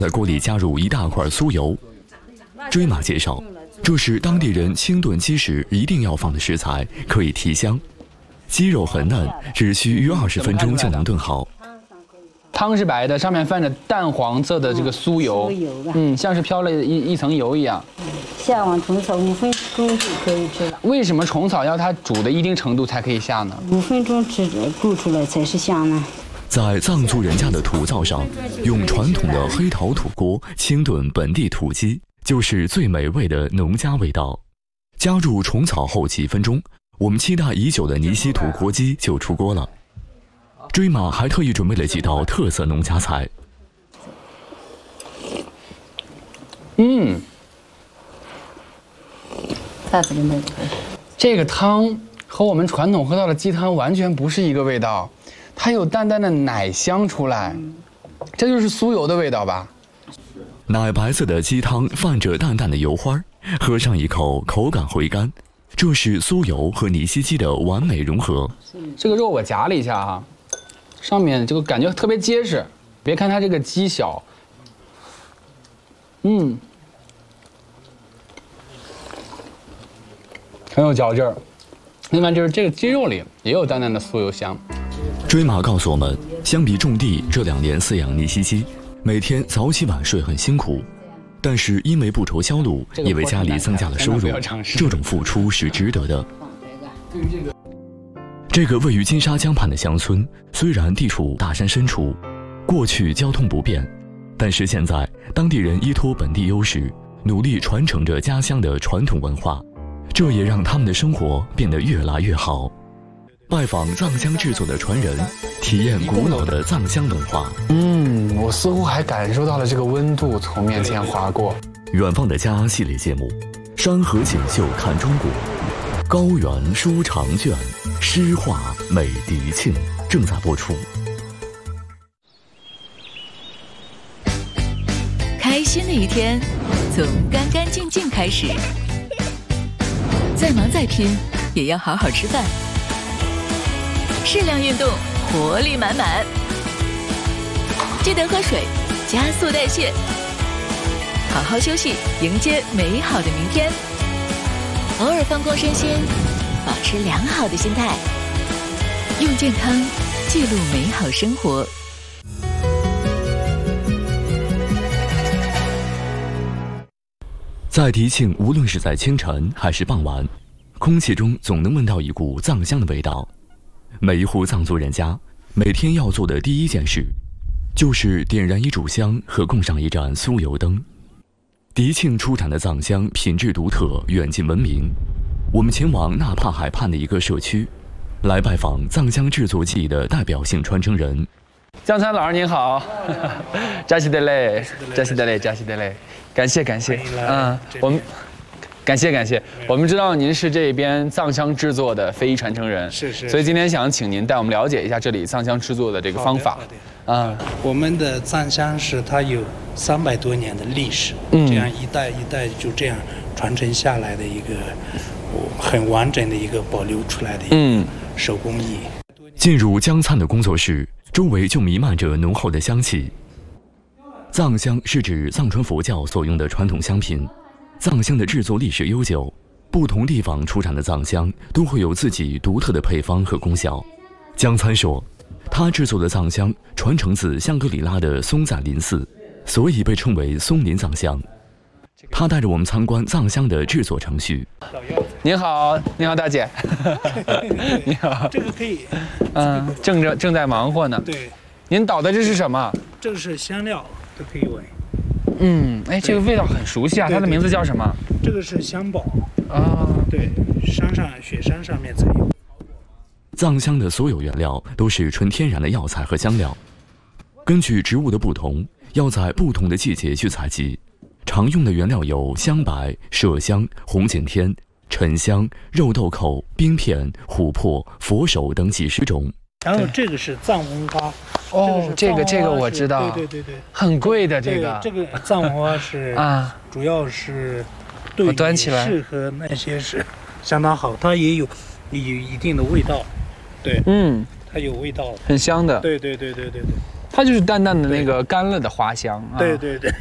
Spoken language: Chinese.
在锅里加入一大块酥油。追马介绍，这是当地人清炖鸡时一定要放的食材，可以提香。鸡肉很嫩，只需约20分钟就能炖好。 汤是白的，上面泛着淡黄色的这个酥油，像是飘了一层油一样。 下完虫草5分钟就可以吃了。 为什么虫草要它煮的一定程度才可以下呢 ？5分钟煮出来才是香呢。 在藏族人家的土灶上，用传统的黑陶土锅清炖本地土鸡，就是最美味的农家味道。加入虫草后几分钟，我们期待已久的尼西土锅鸡就出锅了。追马还特意准备了几道特色农家菜。 这个汤和我们传统喝到的鸡汤完全不是一个味道，它有淡淡的奶香出来，这就是酥油的味道吧？ 奶白色的鸡汤泛着淡淡的油花，喝上一口，口感回甘，这是酥油和尼西鸡的完美融合。 这个肉我夹了一下哈，上面这个感觉特别结实，别看它这个鸡小，很有嚼劲儿。另外就是这个鸡肉里也有淡淡的酥油香。 追马告诉我们，相比种地，这2年饲养尼西鸡，每天早起晚睡很辛苦，但是因为不愁销路，也为家里增加了收入，这种付出是值得的。这个位于金沙江畔的乡村，虽然地处大山深处，过去交通不便，但是现在当地人依托本地优势，努力传承着家乡的传统文化，这也让他们的生活变得越来越好。拜访藏香制作的传人，体验古老的藏香文化。 我似乎还感受到了这个温度从面前划过。 远方的家系列节目，山河锦绣看中国，高原书长卷，诗画美迪庆正在播出。 开心的一天，从干干净净开始。再忙再拼，也要好好吃饭。适量运动，活力满满。记得喝水，加速代谢。好好休息，迎接美好的明天。偶尔放空身心，保持良好的心态，用健康记录美好生活。 在迪庆，无论是在清晨还是傍晚，空气中总能闻到一股藏香的味道。每一户藏族人家每天要做的第一件事，就是点燃一炷香和供上一盏酥油灯。迪庆出产的藏香品质独特，远近闻名。我们前往纳帕海畔的一个社区，来拜访藏香制作技艺的代表性传承人。 江参老师您好，扎西德勒，扎西德勒，扎西德勒，感谢感谢，我们感谢，我们知道您是这边藏香制作的非遗传承人， 是， 所以今天想请您带我们了解一下这里藏香制作的这个方法。 我们的藏香是它有300多年的历史，这样一代一代就这样传承下来的一个很完整的一个保留出来的一个手工艺。 进入江参的工作室，周围就弥漫着浓厚的香气。藏香是指藏传佛教所用的传统香品，藏香的制作历史悠久，不同地方出产的藏香都会有自己独特的配方和功效。江参说，他制作的藏香传承自香格里拉的松赞林寺，所以被称为松林藏香。他带着我们参观藏香的制作程序。 您好，您好，大姐。你好。 这个可以。 正在忙活呢。 对。 您捣的这是什么？ 这个是香料，都可以闻。 这个味道很熟悉啊，它的名字叫什么？ 这个是香宝。对，雪山上面才有。 藏香的所有原料都是纯天然的药材和香料，根据植物的不同，要在不同的季节去采集。常用的原料有香白、麝香、红景天、沉香、肉豆蔻、冰片、琥珀、佛手等几十种。 然后这个是藏红花。 这个我知道。 对， 很贵的这个。 这个藏红花是主要是对于适合那些是相当好，它也有一定的味道。对，它有味道， 很香的。 对。 它就是淡淡的那个干了的花香。 对对对。